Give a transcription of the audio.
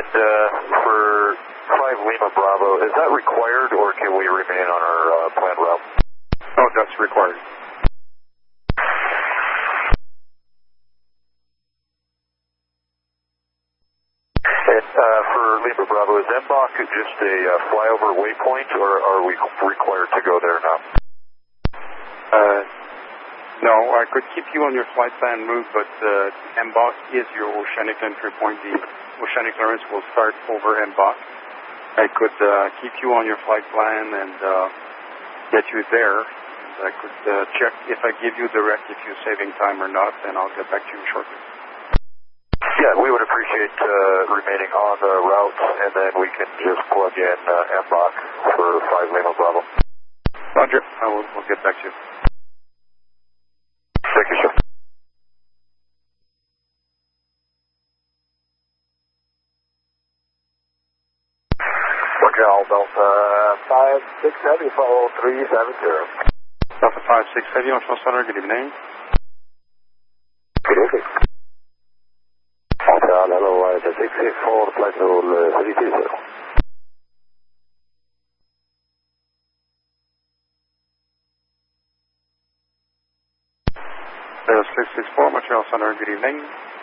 for 5 Lima Bravo, is that required or can we remain on our planned route? Oh, that's required. And for Lima Bravo, is Mbach just a flyover waypoint or are we required to go there now? No, I could keep you on your flight plan route, but Mbach is your oceanic entry point. The oceanic clearance will start over Mbach. I could keep you on your flight plan and get you there. I could check if I give you direct if you're saving time or not, and I'll get back to you shortly. Yeah, we would appreciate remaining on the route, and then we can just plug in Mbach for 5 Lima Bravo. Roger, we'll get back to you. Thank you, sir. Montreal, Delta 567, follow 370. Delta 567, Ocean Center, good evening. Good evening. Montreal, hello, 664, flight rule 330. 664, Montreal Center, good evening.